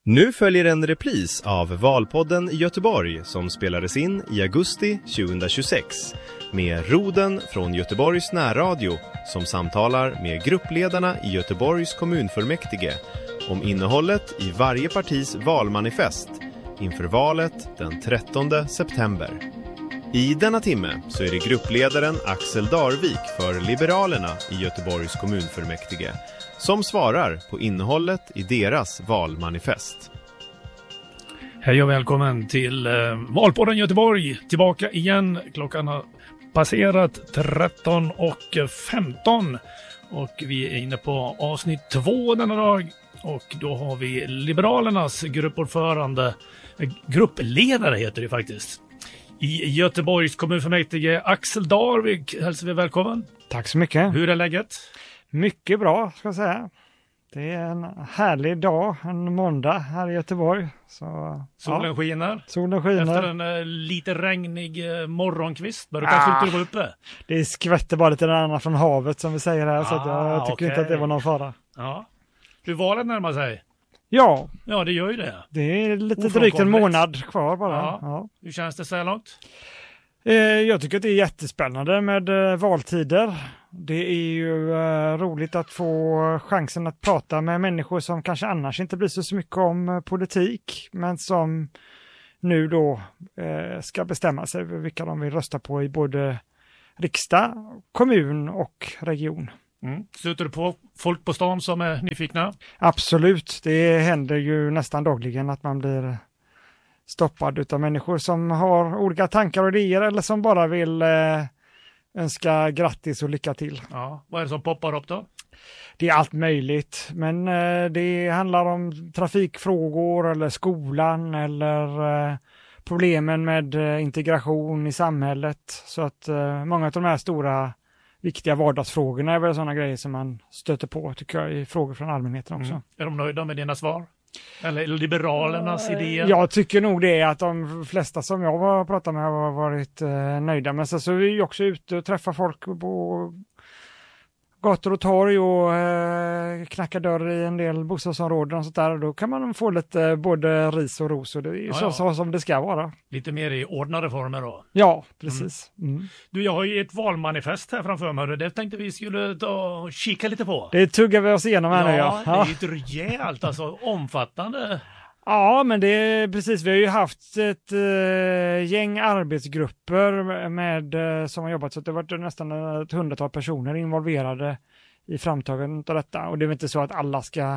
Nu följer en repris av Valpodden i Göteborg som spelades in i augusti 2026 med Roden från Göteborgs närradio som samtalar med gruppledarna i Göteborgs kommunfullmäktige om innehållet i varje partis valmanifest inför valet den 13 september. I denna timme så är det gruppledaren Axel Darvik för Liberalerna i Göteborgs kommunfullmäktige som svarar på innehållet i deras valmanifest. Hej och välkommen till Valpodden Göteborg. Tillbaka igen. Klockan har passerat 13:15 och vi är inne på avsnitt 2 denna dag. Och då har vi Liberalernas gruppledare heter det faktiskt, i Göteborgs kommunfullmäktige, Axel Darvik. Hälsar vi välkommen. Tack så mycket. Hur är läget? Mycket bra ska jag säga. Det är en härlig dag, en måndag här i Göteborg. Så, solen skiner. Solen skiner. Efter en lite regnig morgonkvist. Bör du kanske inte gå uppe? Det skvätter bara lite annan från havet som vi säger här. Så att jag tycker inte att det var någon fara. Ja. Hur valet närmar sig? Ja, det gör ju det. Det är lite drygt en månad kvar bara. Ja. Hur känns det så här långt? Jag tycker att det är jättespännande med valtider. Det är ju roligt att få chansen att prata med människor som kanske annars inte blir så mycket om politik, men som nu då ska bestämma sig vilka de vill rösta på i både riksdag, kommun och region. Sluter du på folk på stan som är nyfikna? Absolut, det händer ju nästan dagligen att man blir stoppad av människor som har olika tankar och idéer eller som bara vill önska grattis och lycka till. Ja, vad är det som poppar upp då? Det är allt möjligt, men det handlar om trafikfrågor eller skolan eller problemen med integration i samhället. Så att många av de här stora viktiga vardagsfrågorna är väl sådana grejer som man stöter på, tycker jag, i frågor från allmänheten också. Är de nöjda med dina svar? Eller Liberalernas idéer? Jag tycker nog det, att de flesta som jag har pratat med har varit nöjda. Men så är vi också ute och träffar folk på gator och torg och knackar dörr i en del bostadsområden och sånt där. Då kan man få lite både ris och ros, och det är så som det ska vara. Lite mer i ordnade former då? Ja, precis. Du, jag har ju ett valmanifest här framför mig. Det tänkte vi skulle ta och kika lite på. Det tuggar vi oss igenom här nu. Ja, det är ju ett rejält, alltså omfattande. Ja, men det är precis. Vi har ju haft ett gäng arbetsgrupper med som har jobbat, så det har varit nästan ett 100-tal personer involverade i framtagandet av detta. Och det är väl inte så att alla ska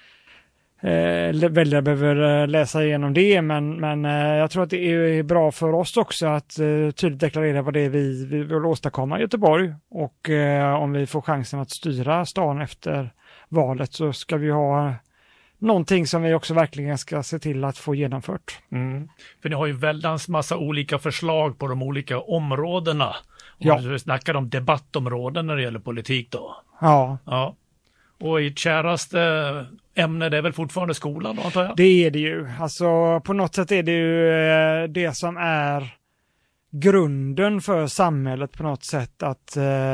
väljare behöver läsa igenom det, men jag tror att det är bra för oss också att tydligt deklarera vad det är vi vill åstadkomma i Göteborg. Och om vi får chansen att styra stan efter valet så ska vi ha någonting som vi också verkligen ska se till att få genomfört. För ni har ju väldans massa olika förslag på de olika områdena. Vi snackar om debattområden när det gäller politik då. Ja. Och i käraste ämne, det är väl fortfarande skolan då, antar jag? Det är det ju. Alltså på något sätt är det ju det som är grunden för samhället på något sätt, att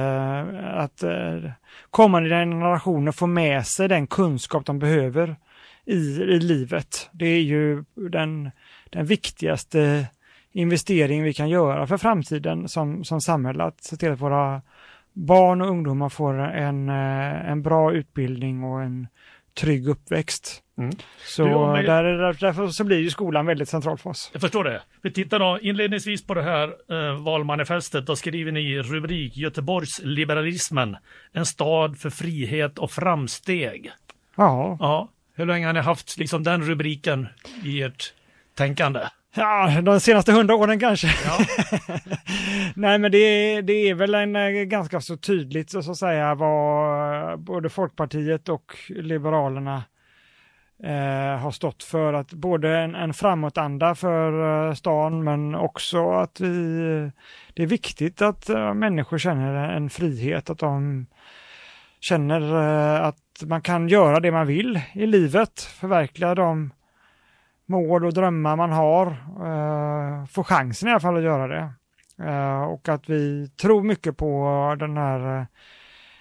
kommande generationer får med sig den kunskap de behöver i livet. Det är ju den viktigaste investering vi kan göra för framtiden som samhälle, att se till att våra barn och ungdomar får en bra utbildning och en trygg uppväxt. Så därför så blir ju skolan väldigt central för oss. Jag förstår det. Vi tittar då inledningsvis på det här valmanifestet. Då skriver ni rubrik Göteborgs liberalismen, en stad för frihet och framsteg. Ja. Hur länge har ni haft liksom den rubriken i ert tänkande? Ja, de senaste 100 åren kanske. Ja. Nej, men det är väl en ganska så tydligt så att säga vad både Folkpartiet och Liberalerna har stått för, att både en framåtanda för stan, men också att det är viktigt att människor känner en frihet, att de känner att man kan göra det man vill i livet, förverkliga de mål och drömmar man har, få chansen i alla fall att göra det. Och att vi tror mycket på den här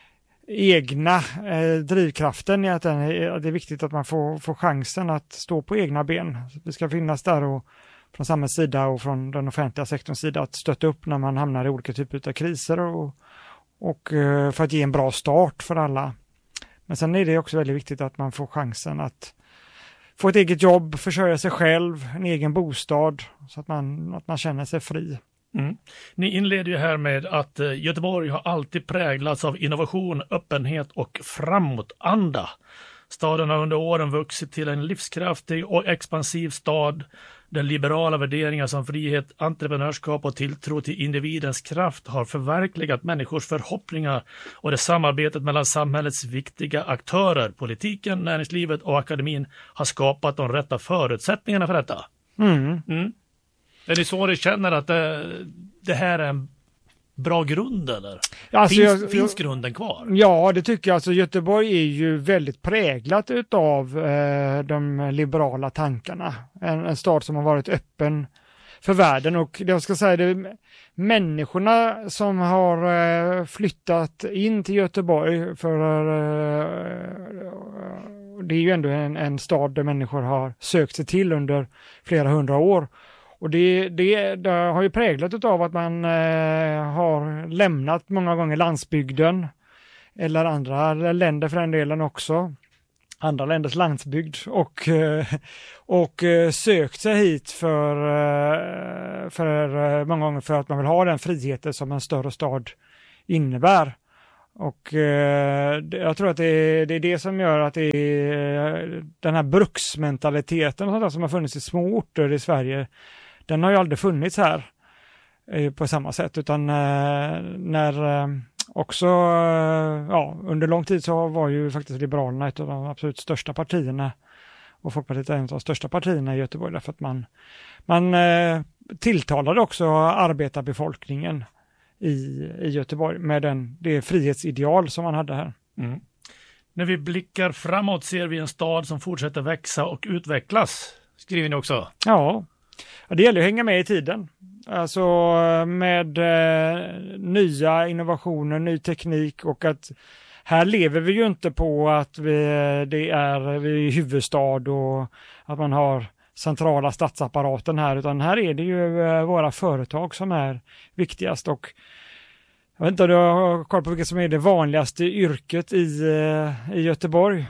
egna drivkraften i att det är viktigt att man får chansen att stå på egna ben. Vi ska finnas där och från samhällets sida och från den offentliga sektorns sida att stötta upp när man hamnar i olika typer av kriser och för att ge en bra start för alla. Men sen är det också väldigt viktigt att man får chansen att få ett eget jobb, försörja sig själv, en egen bostad så att man känner sig fri. Mm. Ni inleder ju här med att Göteborg har alltid präglats av innovation, öppenhet och framåtanda. Staden har under åren vuxit till en livskraftig och expansiv stad där liberala värderingar som frihet, entreprenörskap och tilltro till individens kraft har förverkligat människors förhoppningar och det samarbetet mellan samhällets viktiga aktörer, politiken, näringslivet och akademin har skapat de rätta förutsättningarna för detta. Är det så du känner att det här är en bra grund eller? Alltså finns grunden kvar? Ja, det tycker jag. Alltså Göteborg är ju väldigt präglat utav de liberala tankarna. En stad som har varit öppen för världen och jag ska säga det människorna som har flyttat in till Göteborg för det är ju ändå en stad där människor har sökt sig till under flera hundra år. Och det har ju präglat av att man har lämnat många gånger landsbygden eller andra länder för den delen också. Andra länders landsbygd och sökt sig hit för många gånger för att man vill ha den friheten som en större stad innebär. Och jag tror att det är det som gör att det är den här bruksmentaliteten som har funnits i små orter i Sverige. Den har ju aldrig funnits här på samma sätt utan när också under lång tid så var ju faktiskt Liberalerna ett av de absolut största partierna och Folkpartiet är en av de största partierna i Göteborg därför att man tilltalade också arbetarbefolkningen i Göteborg med det frihetsideal som man hade här. Mm. När vi blickar framåt ser vi en stad som fortsätter växa och utvecklas, skriver ni också. Ja, det gäller att hänga med i tiden. Alltså med nya innovationer, ny teknik och att här lever vi ju inte på att vi är huvudstad och att man har centrala statsapparaten här utan här är det ju våra företag som är viktigast och jag vet inte om du har koll på vilket som är det vanligaste yrket i Göteborg?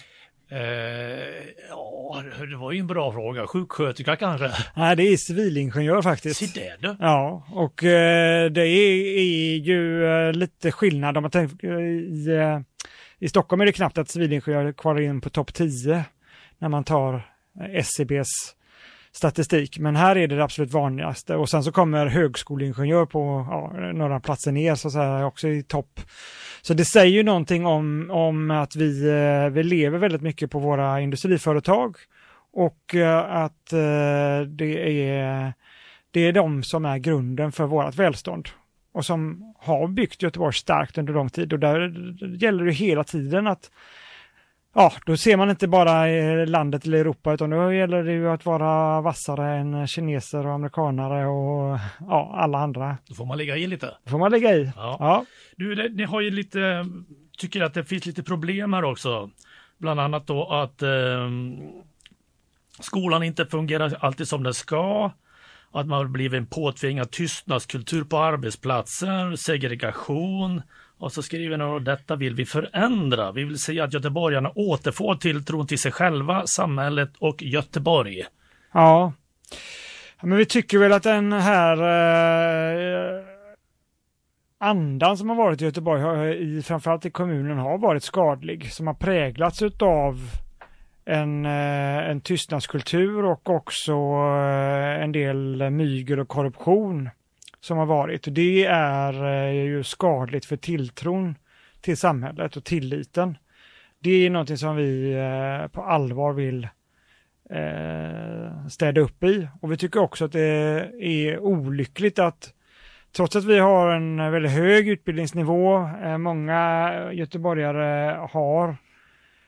Ja, det var ju en bra fråga. Sjuksköterska kanske? Nej, det är civilingenjör faktiskt. Se det du. Ja, och det är ju lite skillnad om man tänker i Stockholm är det knappt att civilingenjör kvarar in på topp 10 när man tar SCBs statistik. Men här är det absolut vanligaste. Och sen så kommer högskoleingenjör på några platser ner så att säga, också i topp. Så det säger ju någonting om att vi lever väldigt mycket på våra industriföretag och att det är de som är grunden för vårt välstånd och som har byggt Göteborg starkt under lång tid och där gäller det hela tiden att då ser man inte bara i landet eller Europa utan då gäller det ju att vara vassare än kineser och amerikanare och alla andra. Då får man lägga i lite. Då får man lägga i. Ja. Du, ni har ju lite, tycker att det finns lite problem här också. Bland annat då att skolan inte fungerar alltid som den ska. Att man har blivit en påtvingad tystnadskultur på arbetsplatser, segregation. Och så skriver ni att detta vill vi förändra. Vi vill se att göteborgarna återfår tilltron till sig själva, samhället och Göteborg. Ja, men vi tycker väl att den här andan som har varit i Göteborg, framförallt i kommunen, har varit skadlig. Som har präglats av en tystnadskultur och också en del mygel och korruption som har varit. Och det är ju skadligt för tilltron till samhället och tilliten. Det är någonting som vi på allvar vill städa upp i. Och vi tycker också att det är olyckligt att trots att vi har en väldigt hög utbildningsnivå, många göteborgare har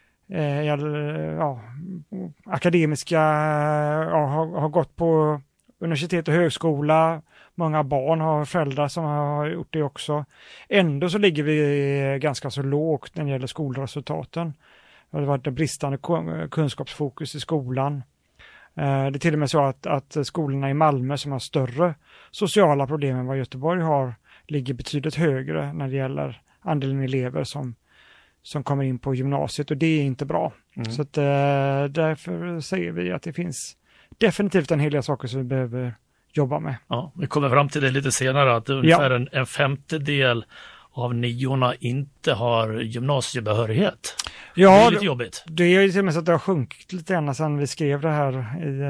akademiska, har gått på universitet och högskola. Många barn har föräldrar som har gjort det också. Ändå så ligger vi ganska så lågt när det gäller skolresultaten. Det har varit en bristande kunskapsfokus i skolan. Det är till och med så att skolorna i Malmö som har större sociala problem än vad Göteborg har ligger betydligt högre när det gäller andelen elever som kommer in på gymnasiet, och det är inte bra. Så att, därför säger vi att det finns definitivt en hel del saker som vi behöver jobba med. Ja, vi kommer fram till det lite senare, att ungefär en femtedel av 9:orna inte har gymnasiebehörighet. Ja, det är lite jobbigt. Det är ju till och med så att det har sjunkit lite grann sedan vi skrev det här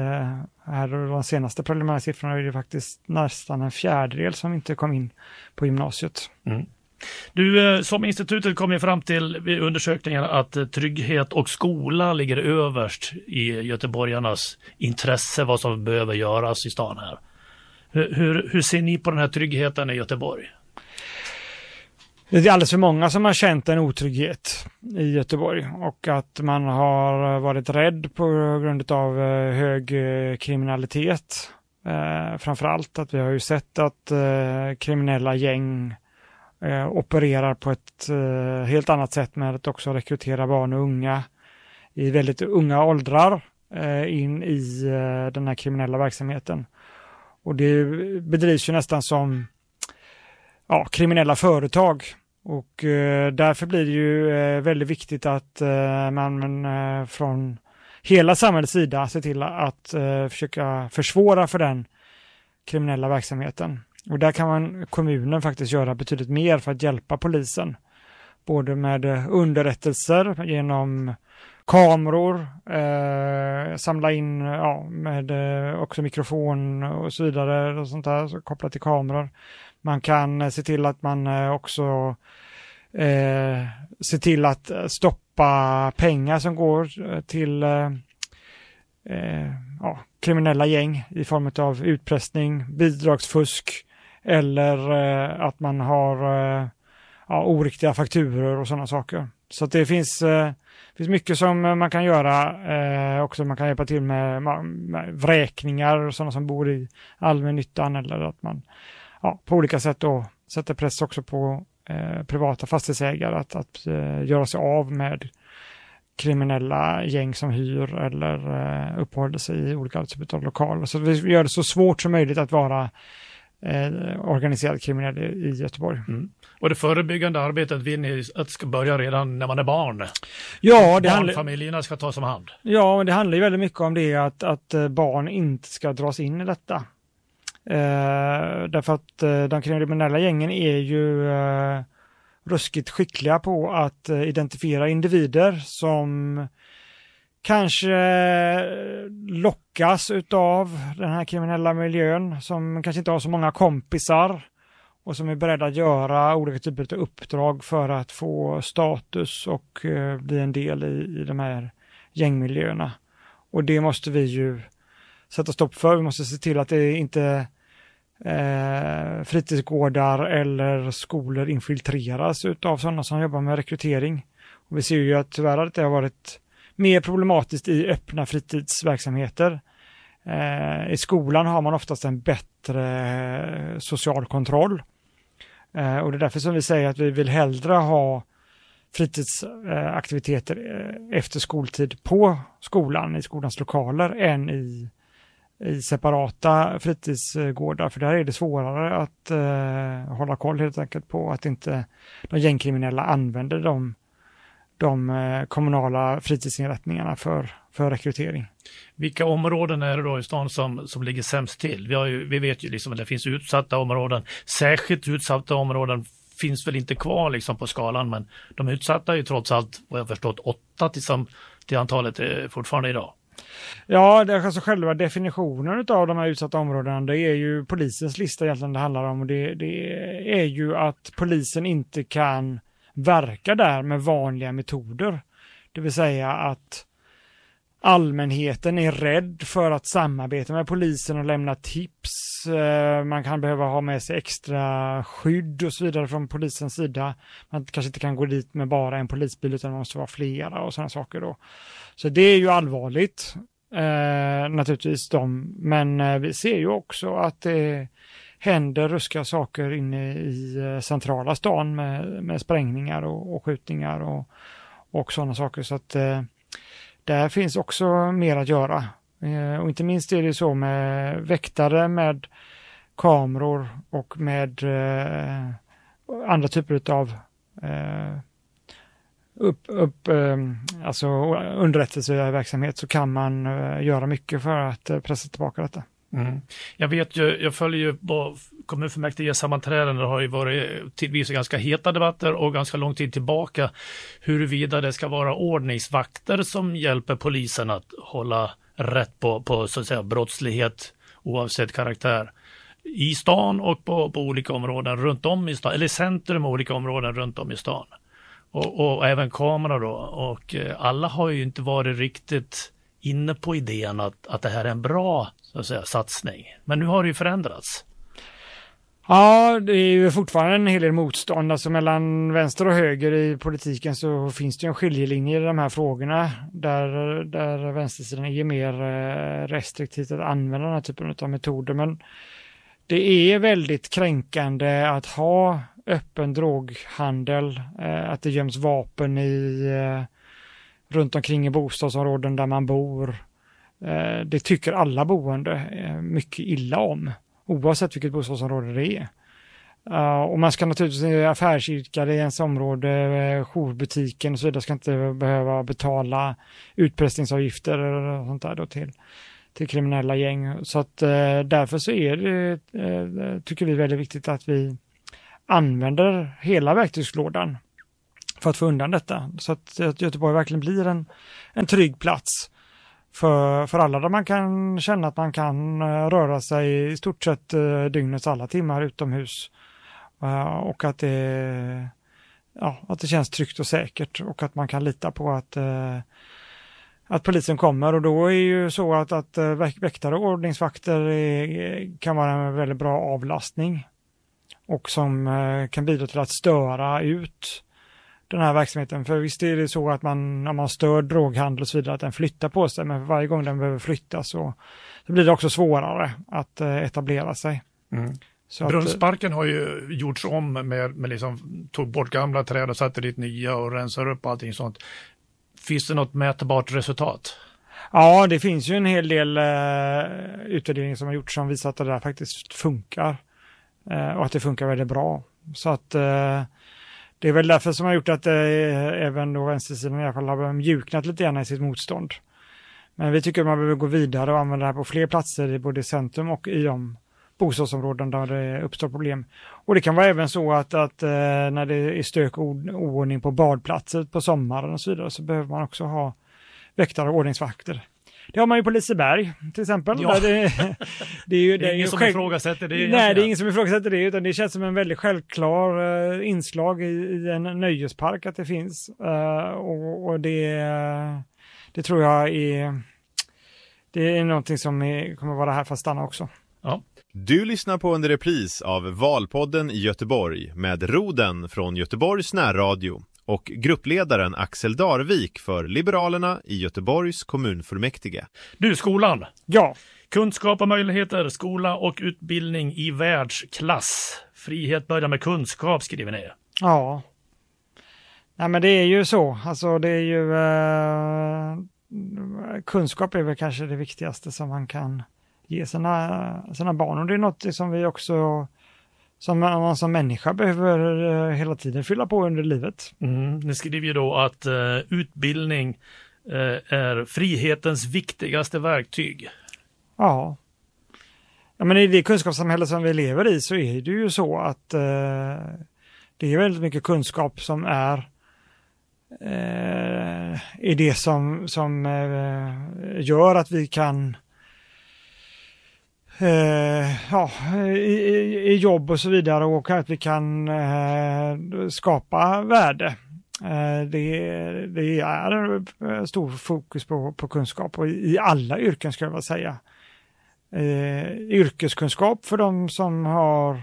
de senaste preliminära siffrorna är det faktiskt nästan en fjärdedel som inte kom in på gymnasiet. Du, som institutet kom ju fram till vid undersökningen att trygghet och skola ligger överst i göteborgarnas intresse, vad som behöver göras i stan här. Hur ser ni på den här tryggheten i Göteborg? Det är alldeles för många som har känt en otrygghet i Göteborg, och att man har varit rädd på grund av hög kriminalitet. Framförallt att vi har ju sett att kriminella gäng opererar på ett helt annat sätt med att också rekrytera barn och unga i väldigt unga åldrar in i den här kriminella verksamheten. Och det bedrivs ju nästan som kriminella företag, och därför blir det ju väldigt viktigt att man från hela samhällets sida ser till att försöka försvåra för den kriminella verksamheten. Och där kan kommunen faktiskt göra betydligt mer för att hjälpa polisen. Både med underrättelser genom kameror, samla in med också mikrofon och så vidare och sånt där, så kopplat till kameror. Man kan se till att man också se till att stoppa pengar som går till kriminella gäng i form av utpressning, bidragsfusk, eller att man har oriktiga fakturor och sådana saker. Så att det finns mycket som man kan göra. Också man kan hjälpa till med vräkningar och sådana som bor i allmännyttan, eller att man på olika sätt då sätter press också på privata fastighetsägare att göra sig av med kriminella gäng som hyr eller uppehåller sig i olika typer av lokaler. Så vi gör det så svårt som möjligt att vara organiserad kriminell i Göteborg. Och det förebyggande arbetet vill ni att ska börja redan när man är barn? Ja, barnfamiljerna ska tas om hand. Ja, det handlar ju väldigt mycket om det, att barn inte ska dras in i detta. Därför att de kriminella gängen är ju ruskigt skickliga på att identifiera individer som kanske lockas utav den här kriminella miljön, som kanske inte har så många kompisar och som är beredda att göra olika typer av uppdrag för att få status och bli en del i de här gängmiljöerna. Och det måste vi ju sätta stopp för. Vi måste se till att det inte fritidsgårdar eller skolor infiltreras utav sådana som jobbar med rekrytering. Och vi ser ju att tyvärr att det har varit mer problematiskt i öppna fritidsverksamheter. I skolan har man oftast en bättre social kontroll. Och det är därför som vi säger att vi vill hellre ha fritidsaktiviteter efter skoltid på skolan, i skolans lokaler, än i separata fritidsgårdar, för där är det svårare att hålla koll helt enkelt på att inte de gängkriminella använder de kommunala fritidsinrättningarna för rekrytering. Vilka områden är det då i stan som ligger sämst till? Vi vet ju liksom att det finns utsatta områden. Särskilt utsatta områden finns väl inte kvar liksom på skalan, men de utsatta är ju trots allt, vad jag förstått, 8 till antalet fortfarande idag. Ja, det är alltså själva definitionen av de här utsatta områdena. Det är ju polisens lista egentligen det handlar om. Och det är ju att polisen inte kan verka där med vanliga metoder. Det vill säga att allmänheten är rädd för att samarbeta med polisen och lämna tips. Man kan behöva ha med sig extra skydd och så vidare från polisens sida. Man kanske inte kan gå dit med bara en polisbil, utan man måste vara flera och sådana saker då. Så det är ju allvarligt. naturligtvis men vi ser ju också att det händer ruska saker inne i centrala stan med sprängningar och skjutningar och sådana saker. Så att där finns också mer att göra. Och inte minst är det så med väktare, med kameror och med andra typer av alltså underrättelseverksamhet, så kan man göra mycket för att pressa tillbaka detta. Mm. Jag följer ju på kommunfullmäktige sammanträden, det har ju varit tidvis ganska heta debatter och ganska lång tid tillbaka huruvida det ska vara ordningsvakter som hjälper polisen att hålla rätt på så att säga brottslighet oavsett karaktär i stan och på olika områden runt om i stan, eller centrum och olika områden runt om i stan. Och även kameror då, och alla har ju inte varit riktigt inne på idén att det här är en bra så att säga satsning. Men nu har det ju förändrats. Ja, det är ju fortfarande en hel del motstånd. Alltså mellan vänster och höger i politiken så finns det ju en skiljelinje i de här frågorna där vänstersidan är mer restriktivt att använda den här typen av metoder. Men det är väldigt kränkande att ha öppen droghandel, att det göms vapen runt omkring i bostadsområden där man bor. Det tycker alla boende mycket illa om, oavsett vilket bostadsområde det är. Och man ska naturligtvis affärsidkare i ens område, jourbutiken och så vidare, ska inte behöva betala utpressningsavgifter eller sånt där då till kriminella gäng. Så att därför så är det, tycker vi, väldigt viktigt att vi använder hela verktygslådan för att få undan detta. Så att Göteborg verkligen blir en trygg plats för alla, där man kan känna att man kan röra sig i stort sett dygnets alla timmar utomhus. Och att det känns tryggt och säkert, och att man kan lita på att polisen kommer. Och då är ju så att väktare och ordningsvakter kan vara en väldigt bra avlastning, och som kan bidra till att störa ut den här verksamheten. För visst är det så att när man stör droghandel och så vidare, att den flyttar på sig, men för varje gång den behöver flyttas så blir det också svårare att etablera sig. Mm. Brunnsparken har ju gjorts om med liksom, tog bort gamla träd och satte dit nya och rensar upp allting sånt. Finns det något mätbart resultat? Ja, det finns ju en hel del utvärderingar som har gjorts som visar att det där faktiskt funkar. Och att det funkar väldigt bra. Så att det är väl därför som har gjort att även då vänstersidan i alla fall har mjuknat lite grann i sitt motstånd. Men vi tycker att man behöver gå vidare och använda det här på fler platser i både centrum och i de bostadsområden där det uppstår problem. Och det kan vara även så att när det är stök och oordning på badplatser på sommaren och så vidare, så behöver man också ha väktare och ordningsvakter. Det har man ju på Liseberg till exempel. Ja. Det är ingen som ifrågasätter det. Nej, det är ingen som ifrågasätter det, utan det känns som en väldigt självklar inslag i en nöjespark att det finns. Och det tror jag är någonting som kommer vara här för att stanna också. Ja. Du lyssnar på en repris av Valpodden i Göteborg med Roden från Göteborgs närradio och gruppledaren Axel Darvik för Liberalerna i Göteborgs kommunfullmäktige. Du, skolan. Ja. Kunskap och möjligheter, skola och utbildning i världsklass. Frihet börjar med kunskap, skriver ni. Ja. Nej, men det är ju så. Alltså det är ju kunskap är väl kanske det viktigaste som man kan ge sina barn, och det är något som vi också som man som människa behöver hela tiden fylla på under livet. Ni skriver ju då att utbildning är frihetens viktigaste verktyg. Ja, men i det kunskapssamhälle som vi lever i så är det ju så att det är väldigt mycket kunskap som är det som gör att vi kan i jobb och så vidare, och att vi kan skapa värde. Det är stor fokus på kunskap, och i alla yrken skulle jag vilja säga. Yrkeskunskap för de som har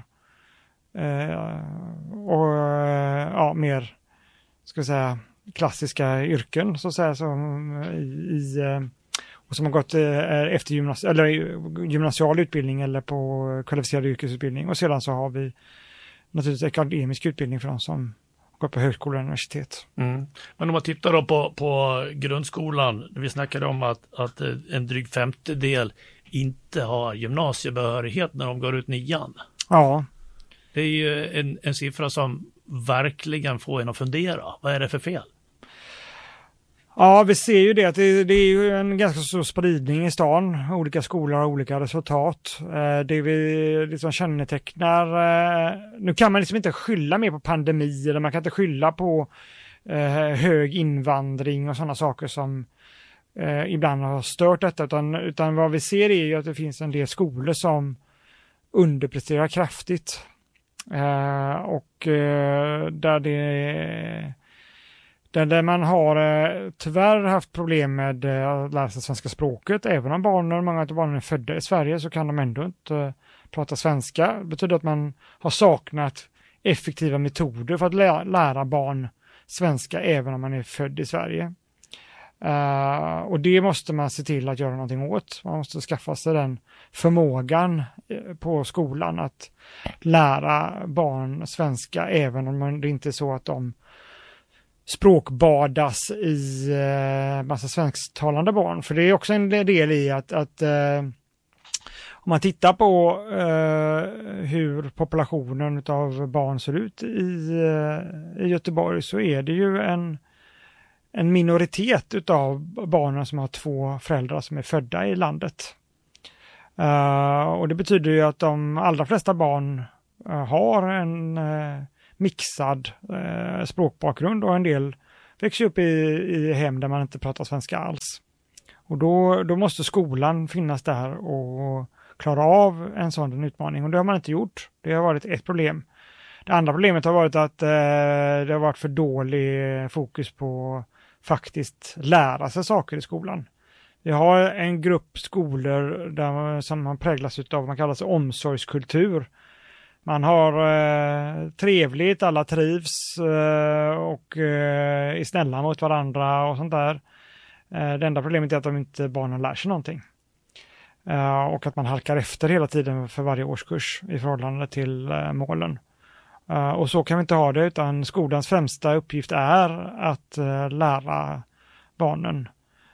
mer, ska jag säga, klassiska yrken så att säga, som och som har gått efter gymnasial utbildning eller på kvalificerad yrkesutbildning. Och sedan så har vi naturligtvis akademisk utbildning för de som går på högskola och universitet. Mm. Men om man tittar då på grundskolan, vi snackade om att en dryg 50% inte har gymnasiebehörighet när de går ut 9:an. Ja. Det är ju en siffra som verkligen får en att fundera. Vad är det för fel? Ja, vi ser ju det att det är ju en ganska stor spridning i stan. Olika skolor har olika resultat. Det vi liksom kännetecknar... Nu kan man liksom inte skylla mer på pandemi eller man kan inte skylla på hög invandring och sådana saker som ibland har stört detta. Utan vad vi ser är ju att det finns en del skolor som underpresterar kraftigt. Där man har tyvärr haft problem med att lära sig svenska språket. Även om många av barnen är födda i Sverige så kan de ändå inte prata svenska. Det betyder att man har saknat effektiva metoder för att lära barn svenska även om man är född i Sverige. Och det måste man se till att göra någonting åt. Man måste skaffa sig den förmågan på skolan att lära barn svenska även om det inte är så att de språkbadas i massa svensktalande barn. För det är också en del i att om man tittar på hur populationen av barn ser ut i Göteborg så är det ju en minoritet utav barnen som har 2 föräldrar som är födda i landet. Och det betyder ju att de allra flesta barn har en mixad språkbakgrund och en del växer upp i hem där man inte pratar svenska alls. Och då måste skolan finnas där och klara av en sån utmaning och det har man inte gjort. Det har varit ett problem. Det andra problemet har varit att det har varit för dålig fokus på faktiskt lära sig saker i skolan. Vi har en grupp skolor som man präglas av vad man kallar sig omsorgskultur. Man har trevligt, alla trivs och är snälla mot varandra och sånt där. Det enda problemet är att barnen lär sig någonting. Och att man halkar efter hela tiden för varje årskurs i förhållande till målen. Och så kan vi inte ha det utan skolans främsta uppgift är att lära barnen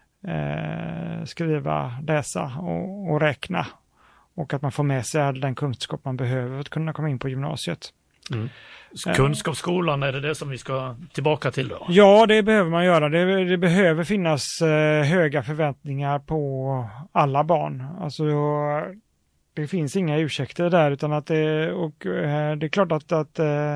skriva, läsa och räkna. Och att man får med sig all den kunskap man behöver för att kunna komma in på gymnasiet. Mm. Kunskapsskolan, är det som vi ska tillbaka till då? Ja, det behöver man göra. Det behöver finnas höga förväntningar på alla barn. Alltså, det finns inga ursäkter där utan att det är klart att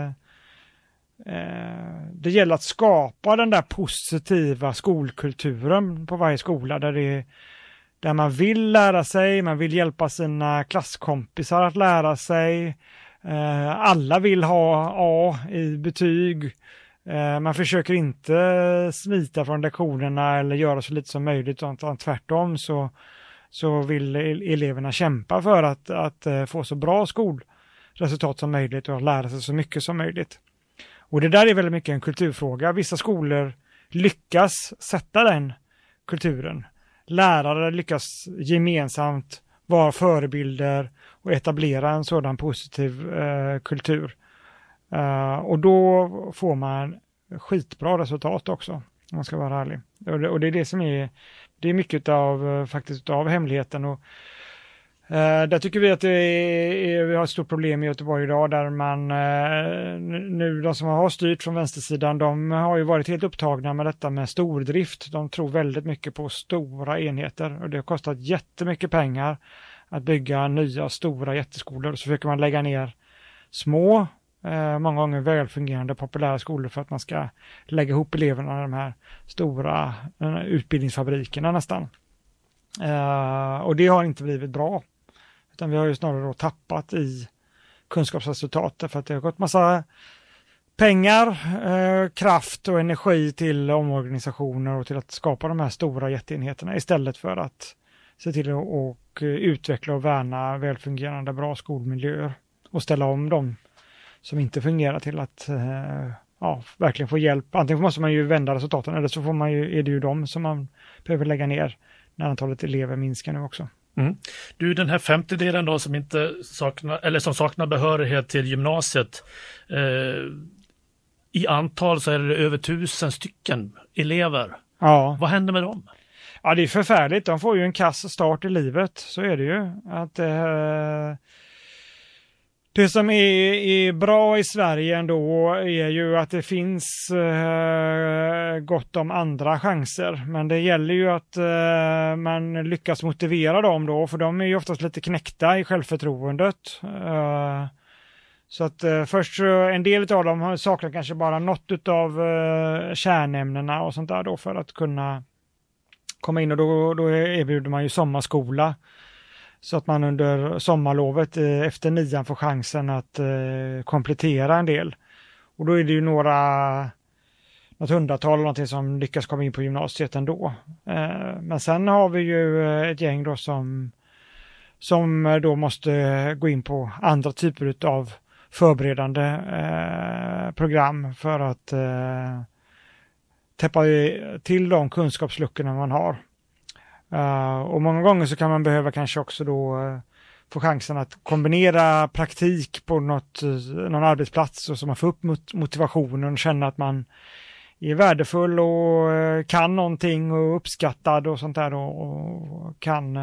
det gäller att skapa den där positiva skolkulturen på varje skola där man vill lära sig, man vill hjälpa sina klasskompisar att lära sig. Alla vill ha A i betyg. Man försöker inte smita från lektionerna eller göra så lite som möjligt utan tvärtom så vill eleverna kämpa för att få så bra skolresultat som möjligt och lära sig så mycket som möjligt. Och det där är väldigt mycket en kulturfråga. Vissa skolor lyckas sätta den kulturen. Lärare lyckas gemensamt vara förebilder och etablera en sådan positiv kultur. Och då får man skitbra resultat också, om man ska vara ärlig. Och det är det som det är mycket av hemligheten. Och där tycker vi att vi har ett stort problem i Göteborg idag där man nu de som har styrt från vänstersidan de har ju varit helt upptagna med detta med stordrift. De tror väldigt mycket på stora enheter och det har kostat jättemycket pengar att bygga nya stora jätteskolor. Så försöker man lägga ner små, många gånger välfungerande populära skolor för att man ska lägga ihop eleverna i de här stora utbildningsfabrikerna nästan. Och det har inte blivit bra. Utan vi har ju snarare då tappat i kunskapsresultat för att det har gått massa pengar, kraft och energi till omorganisationer och till att skapa de här stora jätteenheterna istället för att se till att utveckla och värna välfungerande bra skolmiljöer och ställa om dem som inte fungerar till att verkligen få hjälp. Antingen måste man ju vända resultaten eller så är det ju dem som man behöver lägga ner när antalet elever minskar nu också. Mm. Du, den här 50-delen då som saknar behörighet till gymnasiet, i antal så är det över 1000 stycken elever. Ja. Vad händer med dem? Ja, det är förfärligt. De får ju en kass start i livet, så är det ju. Det som är bra i Sverige ändå är ju att det finns gott om andra chanser. Men det gäller ju att man lyckas motivera dem då, för de är ju oftast lite knäckta i självförtroendet. Så att först en del av dem saknar kanske bara något av kärnämnena och sånt där då för att kunna komma in, och då erbjuder man ju sommarskola. Så att man under sommarlovet efter 9 får chansen att komplettera en del. Och då är det ju något hundratal eller någonting som lyckas komma in på gymnasiet ändå. Men sen har vi ju ett gäng då som då måste gå in på andra typer av förberedande program för att täppa till de kunskapsluckorna man har. Och många gånger så kan man behöva kanske också då få chansen att kombinera praktik på någon arbetsplats, och så man får upp motivationen och känner att man är värdefull och kan någonting och uppskattad och sånt där, och kan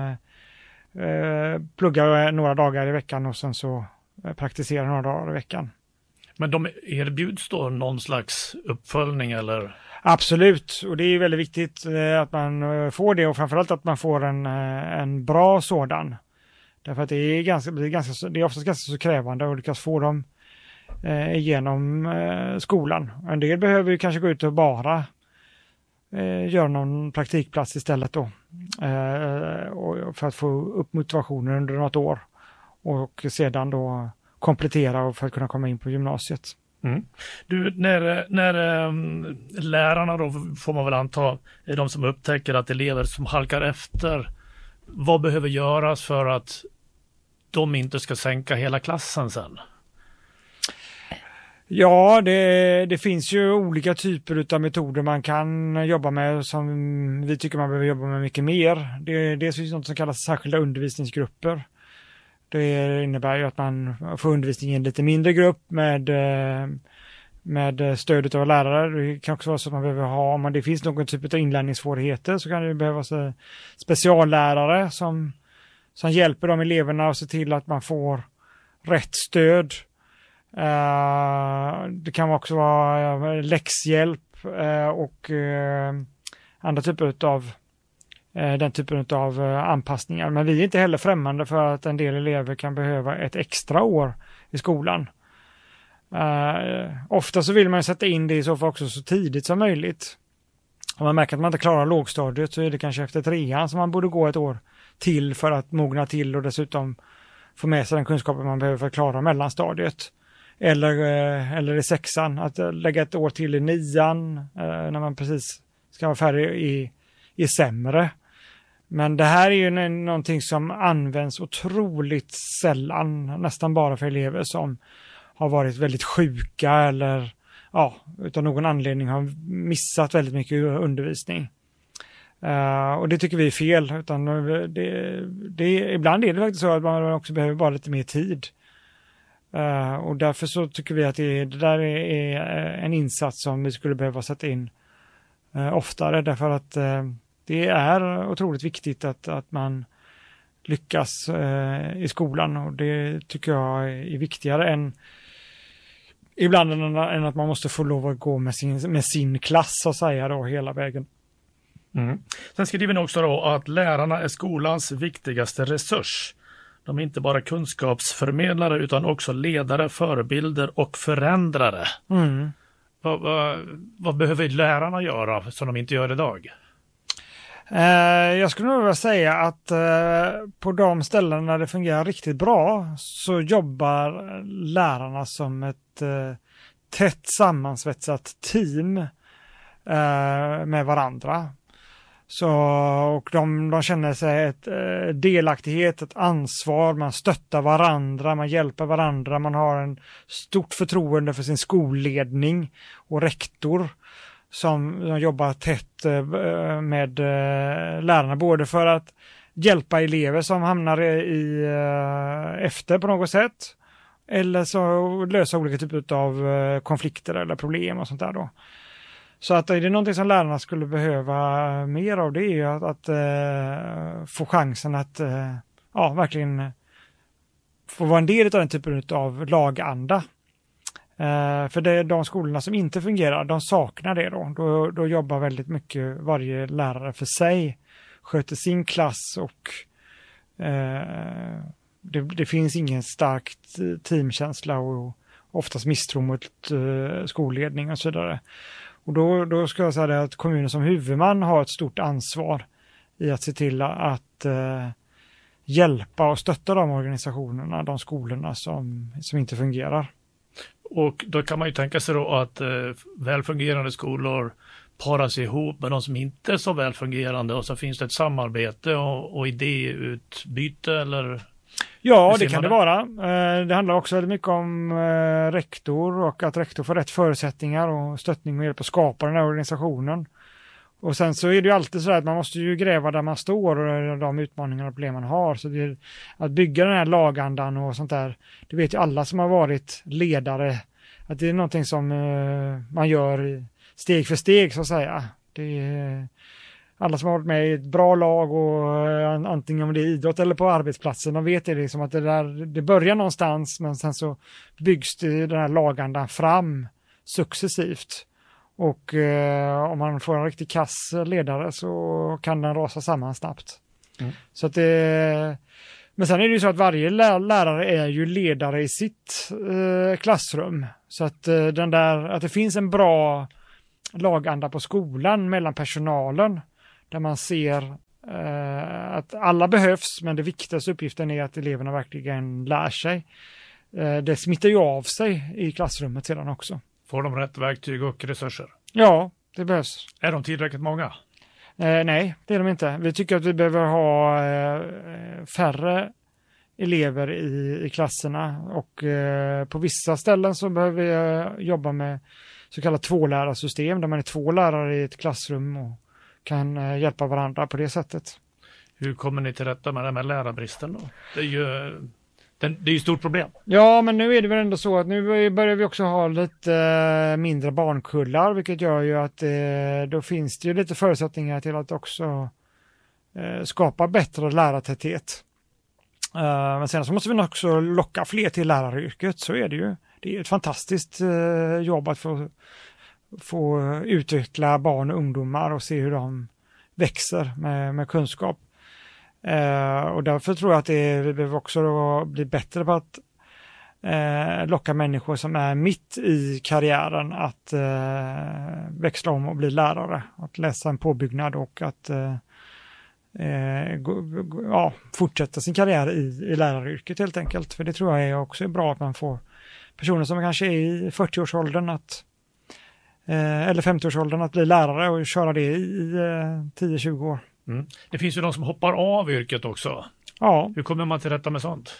plugga några dagar i veckan och sen så praktisera några dagar i veckan. Men de erbjuds då någon slags uppföljning eller? Absolut, och det är väldigt viktigt att man får det, och framförallt att man får en bra sådan. Därför att det är oftast ganska så krävande att lyckas få dem igenom skolan. En del behöver ju kanske gå ut och bara göra någon praktikplats istället då. Och för att få upp motivationen under något år. Och sedan då komplettera för att kunna komma in på gymnasiet. Mm. Du, när lärarna då, får man väl anta, är de som upptäcker att elever som halkar efter, vad behöver göras för att de inte ska sänka hela klassen sen? Ja, det finns ju olika typer av metoder man kan jobba med som vi tycker man behöver jobba med mycket mer. Det finns något som kallas särskilda undervisningsgrupper. Det innebär ju att man får undervisning i en lite mindre grupp med stöd av lärare. Det kan också vara så att man behöver ha, om det finns någon typ av inlärningssvårigheter, så kan det behövas speciallärare som hjälper de eleverna och ser till att man får rätt stöd. Det kan också vara läxhjälp och andra typer av den typen av anpassningar. Men vi är inte heller främmande för att en del elever kan behöva ett extra år i skolan. Ofta så vill man sätta in det i så fall också så tidigt som möjligt. Om man märker att man inte klarar lågstadiet, så är det kanske efter 3:an som man borde gå ett år till för att mogna till och dessutom få med sig den kunskapen man behöver för att klara mellanstadiet. Eller i 6:an, att lägga ett år till i 9:an när man precis ska vara färdig i sämre. Men det här är ju någonting som används otroligt sällan, nästan bara för elever som har varit väldigt sjuka eller utan någon anledning har missat väldigt mycket undervisning. Och det tycker vi är fel, utan ibland är det faktiskt så att man också behöver bara lite mer tid. Och därför så tycker vi att det där är en insats som vi skulle behöva sätta in oftare, därför att det är otroligt viktigt att man lyckas i skolan, och det tycker jag är viktigare än ibland än att man måste få lov att gå med sin klass så att säga då hela vägen. Mm. Sen skriver ni också då att lärarna är skolans viktigaste resurs. De är inte bara kunskapsförmedlare utan också ledare, förebilder och förändrare. Mm. Vad behöver lärarna göra som de inte gör idag? Jag skulle nog vilja säga att på de ställen där det fungerar riktigt bra så jobbar lärarna som ett tätt sammansvetsat team med varandra. Och de känner sig ett delaktighet, ett ansvar, man stöttar varandra, man hjälper varandra, man har en stort förtroende för sin skolledning och rektor som jobbar tätt med lärarna, både för att hjälpa elever som hamnar efter på något sätt, eller så lösa olika typer av konflikter eller problem och sånt där då. Så att är det någonting som lärarna skulle behöva mer av, det är ju att få chansen att verkligen få vara en del av den typen av laganda. För det är de skolorna som inte fungerar, de saknar det då. Då jobbar väldigt mycket varje lärare för sig, sköter sin klass och det finns ingen stark teamkänsla och oftast misstro mot skolledning och så vidare. Och då ska jag säga att kommunen som huvudman har ett stort ansvar i att se till att hjälpa och stötta de organisationerna, de skolorna som inte fungerar. Och då kan man ju tänka sig då att välfungerande skolor paras ihop med de som inte är så välfungerande, och så finns det ett samarbete och idéutbyte eller... Ja, det kan det vara. Det handlar också väldigt mycket om rektor och att rektor får rätt förutsättningar och stöttning och hjälp att skapa den här organisationen. Och sen så är det ju alltid så att man måste ju gräva där man står och de utmaningar och problem man har. Så det är att bygga den här lagandan och sånt där, det vet ju alla som har varit ledare, att det är någonting som man gör steg för steg så att säga. Det är alla som har varit med i ett bra lag, och antingen om det är idrott eller på arbetsplatsen, de vet det liksom att det börjar någonstans, men sen så byggs det den här lagandan fram successivt. Och om man får en riktigt kass ledare så kan den rasa samman snabbt. Mm. Så att men sen är det ju så att varje lärare är ju ledare i sitt klassrum. Så att att det finns en bra laganda på skolan mellan personalen, där man ser att alla behövs, men det viktigaste uppgiften är att eleverna verkligen lär sig. Det smittar ju av sig i klassrummet sedan också. Får de rätt verktyg och resurser? Ja, det behövs. Är de tillräckligt många? Nej, det är de inte. Vi tycker att vi behöver ha färre elever i klasserna, och på vissa ställen så behöver vi jobba med så kallat tvålärarsystem, där man är 2 lärare i ett klassrum och kan hjälpa varandra på det sättet. Hur kommer ni till rätta med den här lärarbristen då? Det är ju ett stort problem. Ja, men nu är det väl ändå så att nu börjar vi också ha lite mindre barnkullar, vilket gör ju att då finns det ju lite förutsättningar till att också skapa bättre lärartäthet. Men sen så måste vi också locka fler till läraryrket, så är det ju. Det är ett fantastiskt jobb att få utveckla barn och ungdomar och se hur de växer med kunskap. Och därför tror jag att vi behöver också bli bättre på att locka människor som är mitt i karriären att växla om och bli lärare, att läsa en påbyggnad och att fortsätta sin karriär i läraryrket helt enkelt. För det tror jag också är bra, att man får personer som kanske är i 40-årsåldern eller 50-årsåldern att bli lärare och köra det i 10-20 år. Mm. Det finns ju de som hoppar av yrket också. Ja. Hur kommer man till rätta med sånt?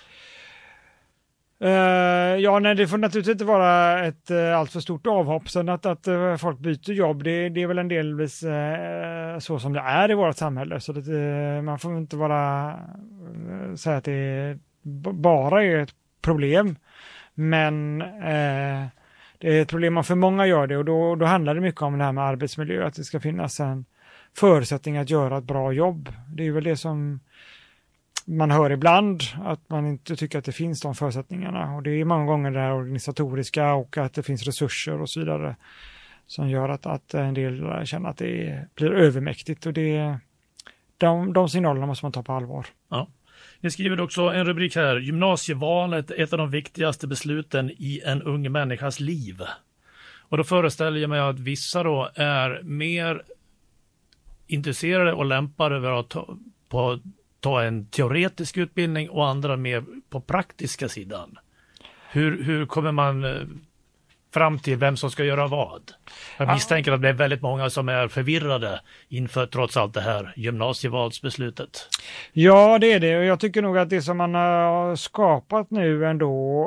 Det får naturligtvis inte vara ett allt för stort avhopp, så att folk byter jobb, det är väl en delvis så som det är i vårt samhälle, så att man får inte säga att det bara är ett problem, men det är ett problem om för många gör det, och då handlar det mycket om det här med arbetsmiljö, att det ska finnas en förutsättning att göra ett bra jobb. Det är väl det som man hör ibland, att man inte tycker att det finns de förutsättningarna, och det är många gånger det här organisatoriska och att det finns resurser och så vidare som gör att en del känner att det blir övermäktigt, och de signalerna måste man ta på allvar. Ja. Ni skriver också en rubrik här: gymnasievalet, ett av de viktigaste besluten i en ung människas liv. Och då föreställer jag mig att vissa då är mer intresserade och lämpade över att ta en teoretisk utbildning, och andra mer på praktiska sidan. Hur kommer man fram till vem som ska göra vad. Jag misstänker att det är väldigt många som är förvirrade inför trots allt det här gymnasievalsbeslutet. Ja, det är det. Och jag tycker nog att det som man har skapat nu ändå,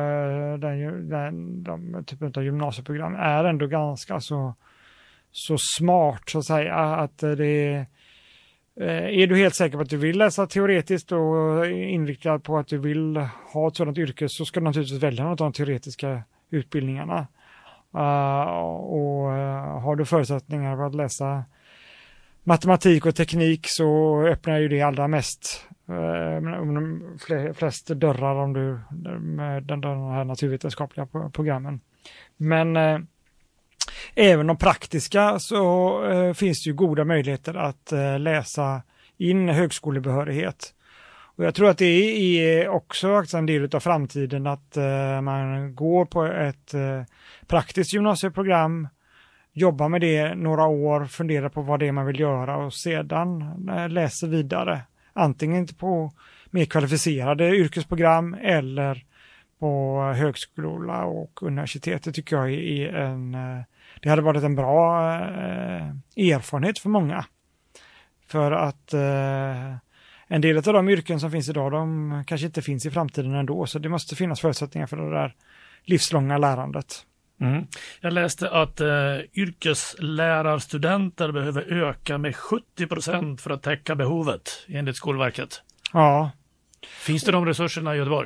de typen av gymnasieprogram är ändå ganska så smart så att säga. Att det är du helt säker på att du vill läsa teoretiskt och inriktad på att du vill ha ett sådant yrke, så ska du naturligtvis välja något av de teoretiska utbildningarna. Och har du förutsättningar för att läsa matematik och teknik, så öppnar ju det allra mest flest dörrar om du med de här naturvetenskapliga programmen. Men även de praktiska så finns det ju goda möjligheter att läsa in högskolebehörighet. Och jag tror att det är också en del av framtiden att man går på ett praktiskt gymnasieprogram, jobbar med det några år, funderar på vad det är man vill göra och sedan läser vidare. Antingen på mer kvalificerade yrkesprogram eller på högskola och universitet. Det tycker jag det hade varit en bra erfarenhet för många. För att en del av de yrken som finns idag, de kanske inte finns i framtiden ändå. Så det måste finnas förutsättningar för det där livslånga lärandet. Mm. Jag läste att yrkeslärarstudenter behöver öka med 70% för att täcka behovet enligt Skolverket. Ja. Finns det de resurserna i Göteborg?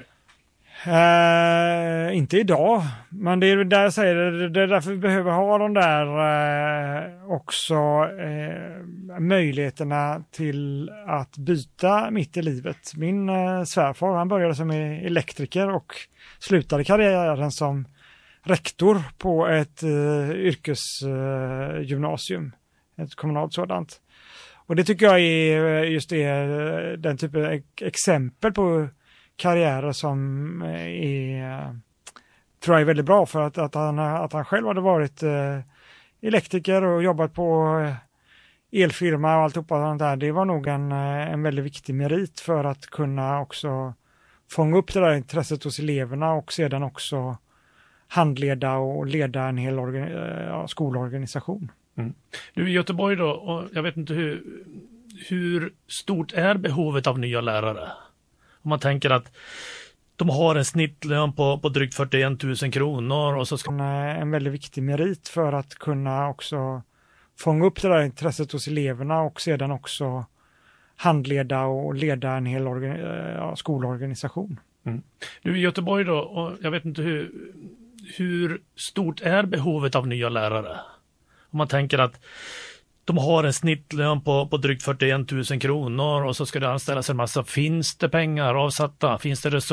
Inte idag, men det är där jag säger det är därför vi behöver ha de där också möjligheterna till att byta mitt i livet. Min svärfar, han började som elektriker och slutade karriären som rektor på ett yrkesgymnasium, ett kommunalt sådant. Och det tycker jag är just den typen av exempel på karriärer som tror jag är väldigt bra, för att han själv hade varit elektriker och jobbat på elfirma och alltihopa sånt där. Det var nog en väldigt viktig merit för att kunna också fånga upp det där intresset hos eleverna och sedan också handleda och leda en hel skolorganisation. Mm. Du, i Göteborg då, och jag vet inte hur stort är behovet av nya lärare? Om man tänker att de har en snittlön på drygt 41 000 kronor. Och så ska... En väldigt viktig merit för att kunna också fånga upp det där intresset hos eleverna och sedan också handleda och leda en hel skolorganisation. Mm. Du, i Göteborg då, och jag vet inte hur stort är behovet av nya lärare? Om man tänker att de har en snittlön på drygt 41 000 kronor och så ska det anställas en massa. Finns det pengar avsatta? Finns det resurser?